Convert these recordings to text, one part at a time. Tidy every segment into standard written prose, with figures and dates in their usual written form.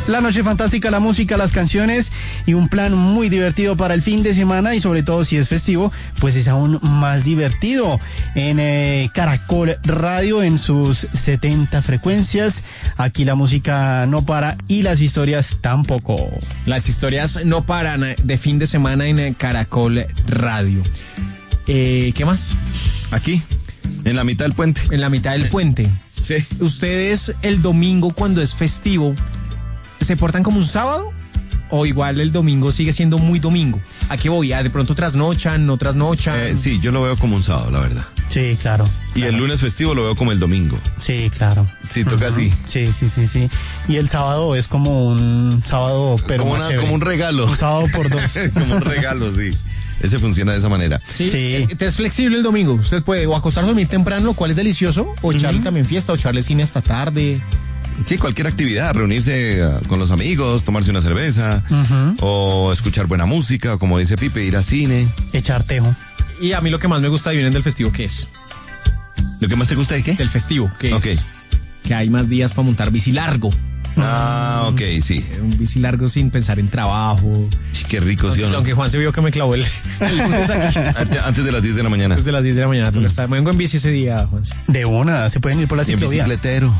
La noche fantástica, la música, las canciones y un plan muy divertido para el fin de semana y sobre todo si es festivo, pues es aún más divertido en Caracol Radio en sus 70 frecuencias. Aquí la música no para y las historias tampoco. Las historias no paran de fin de semana en Caracol Radio. ¿Qué más? Aquí, en la mitad del puente. En la mitad del puente. Sí. ¿Ustedes el domingo cuando es festivo se portan como un sábado? ¿O igual el domingo sigue siendo muy domingo? ¿A qué voy? ¿De pronto trasnochan, no trasnochan? Sí, yo lo veo como un sábado, la verdad. Sí, claro. Y el lunes festivo lo veo como el domingo. Sí, claro. Sí, toca así. Sí. Y el sábado es como un sábado, pero como un regalo. Un sábado por dos. Como un regalo, sí. Ese funciona de esa manera. Sí. Es flexible el domingo. Usted puede o acostarse a dormir temprano, lo cual es delicioso, o echarle también fiesta, o echarle cine hasta tarde. Sí, cualquier actividad, reunirse con los amigos, tomarse una cerveza, o escuchar buena música, o como dice Pipe, ir a cine. Echar tejo. Y a mí lo que más me gusta de del festivo, ¿qué es? ¿Lo que más te gusta de qué? Del festivo, ¿qué Ok. es? Que hay más días para montar bici largo. Ah, ok, sí. Un bici largo sin pensar en trabajo. Qué rico, ¿sí o no? Aunque Juan se vio que me clavó el lunes aquí. Antes de las 10 de la mañana. Desde las 10 de la mañana. Me vengo en bici ese día, Juan. De una, se pueden ir por la Y en ciclovía. bicicletero.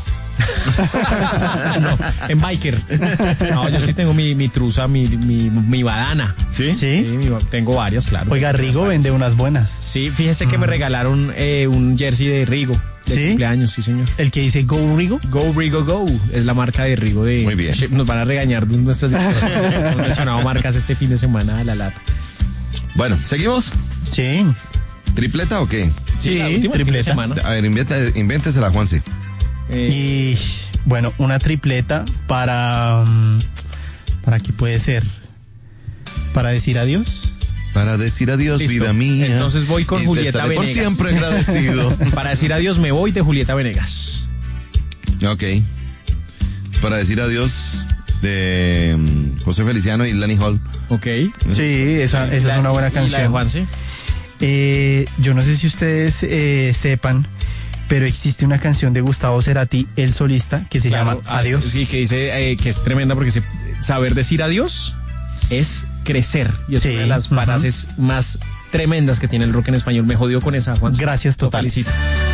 No, en biker. No, yo sí tengo mi truza, mi badana. ¿Sí? ¿Sí? Tengo varias, claro. Oiga, Rigo vende unas buenas. Sí, fíjese que me regalaron un jersey de Rigo. De ¿Sí? cumpleaños, sí, señor. El que dice Go Rigo. Go Rigo Go es la marca de Rigo de... Muy bien. Nos van a regañar de nuestras hemos mencionado marcas este fin de semana a la lata. Bueno, ¿seguimos? Sí. ¿Tripleta o qué? Sí, la última tripleta. fin de semana. A ver, invéntesela, Juanse. Y bueno, una tripleta ¿para qué puede ser? ¿Para decir adiós? Para decir adiós, Listo. vida mía. Entonces voy con y te Julieta estaré Venegas. por siempre agradecido. Para decir adiós me voy de Julieta Venegas. Ok. Para decir adiós de José Feliciano y Lani Hall. Ok. Sí, esa es una buena canción. ¿Y la de Juanse? Yo no sé si ustedes sepan, pero existe una canción de Gustavo Cerati, el solista, que se llama Adiós. Sí, que dice que es tremenda porque saber decir adiós es crecer. Y es Sí, una de las frases más tremendas que tiene el rock en español. Me jodió con esa, Juan. Gracias, Lo totales. felicito.